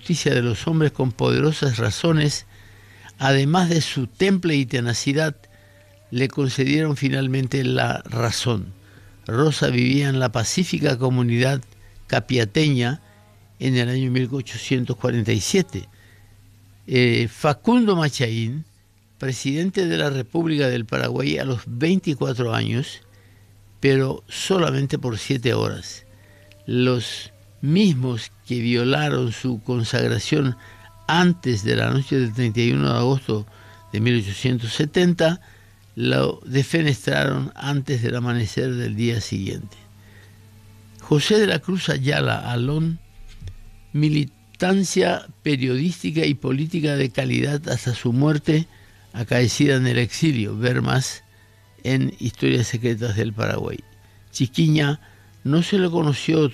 justicia de los hombres con poderosas razones, además de su temple y tenacidad, le concedieron finalmente la razón. Rosa vivía en la pacífica comunidad capiateña en el año 1847. Facundo Machaín, presidente de la República del Paraguay a los 24 años, pero solamente por 7 horas. Los mismos que violaron su consagración antes de la noche del 31 de agosto de 1870, lo defenestraron antes del amanecer del día siguiente. José de la Cruz Ayala Alón, militancia periodística y política de calidad hasta su muerte, acaecida en el exilio. Ver más en Historias Secretas del Paraguay. Chiquiña no se le conoció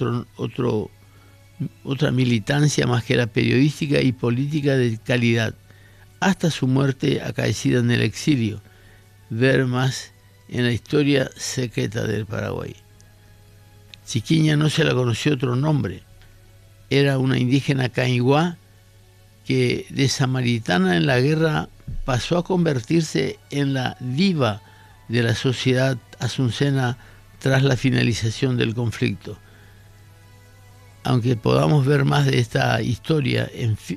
otra militancia más que la periodística y política de calidad, hasta su muerte acaecida en el exilio. Ver más en la Historia Secreta del Paraguay. Chiquiña no se le conoció otro nombre. Era una indígena caiguá que de samaritana en la guerra pasó a convertirse en la diva de la sociedad asuncena tras la finalización del conflicto. Aunque podamos ver más de esta historia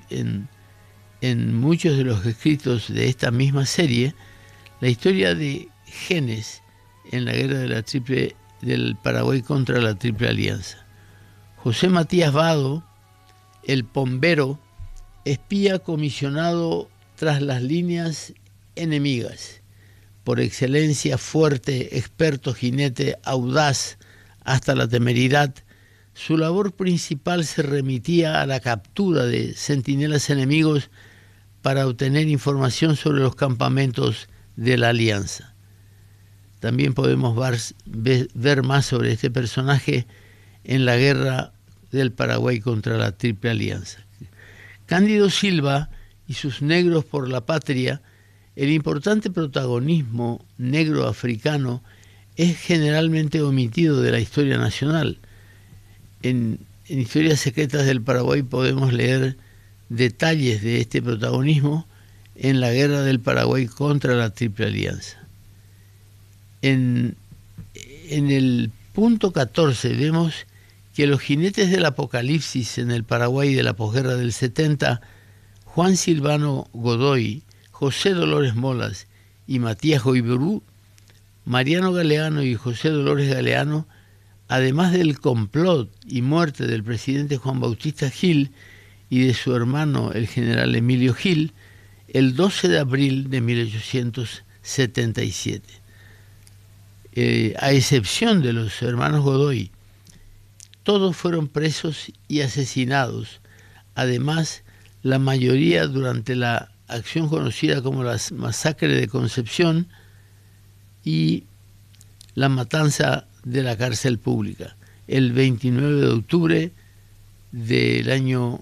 en muchos de los escritos de esta misma serie, la historia de Genes en la guerra del Paraguay contra la Triple Alianza. José Matías Vado, el Pombero, espía comisionado tras las líneas enemigas, por excelencia fuerte, experto jinete, audaz hasta la temeridad, su labor principal se remitía a la captura de centinelas enemigos para obtener información sobre los campamentos de la Alianza. También podemos ver más sobre este personaje en la guerra del Paraguay contra la Triple Alianza. Cándido Silva y sus Negros por la Patria, el importante protagonismo negro africano es generalmente omitido de la historia nacional. En Historias Secretas del Paraguay podemos leer detalles de este protagonismo en la guerra del Paraguay contra la Triple Alianza. En el punto 14 vemos que los jinetes del apocalipsis en el Paraguay de la posguerra del 70, Juan Silvano Godoy, José Dolores Molas y Matías Goiberú, Mariano Galeano y José Dolores Galeano, además del complot y muerte del presidente Juan Bautista Gil y de su hermano el general Emilio Gil, el 12 de abril de 1877. A excepción de los hermanos Godoy, todos fueron presos y asesinados. Además, la mayoría durante la acción conocida como la masacre de Concepción y la matanza de la cárcel pública, el 29 de octubre del año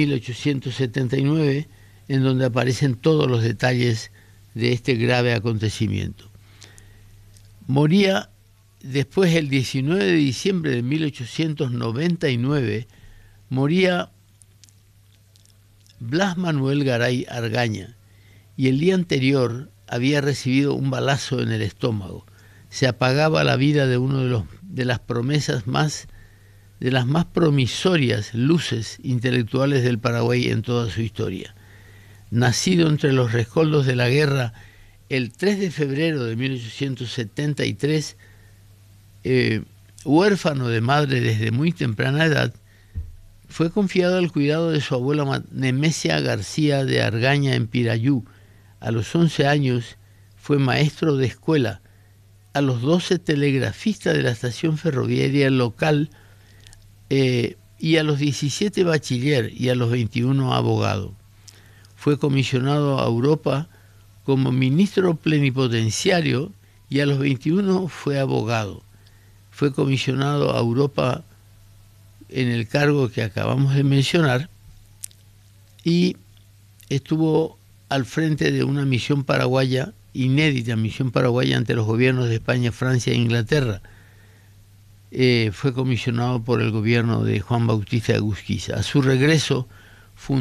1879, en donde aparecen todos los detalles de este grave acontecimiento. Moría después, el 19 de diciembre de 1899, moría Blas Manuel Garay Argaña, y el día anterior había recibido un balazo en el estómago. Se apagaba la vida de uno de las más promisorias luces intelectuales del Paraguay en toda su historia. Nacido entre los rescoldos de la guerra el 3 de febrero de 1873, huérfano de madre desde muy temprana edad, fue confiado al cuidado de su abuela Nemesia García de Argaña en Pirayú. A los 11 años fue maestro de escuela, a los 12 telegrafista de la estación ferroviaria local, y a los 17 bachiller y a los 21 abogado. Fue comisionado a Europa como ministro plenipotenciario y a los 21 fue abogado. Fue comisionado a Europa en el cargo que acabamos de mencionar y estuvo al frente de una misión paraguaya, inédita misión paraguaya ante los gobiernos de España, Francia e Inglaterra. Fue comisionado por el gobierno de Juan Bautista Egusquiza. A su regreso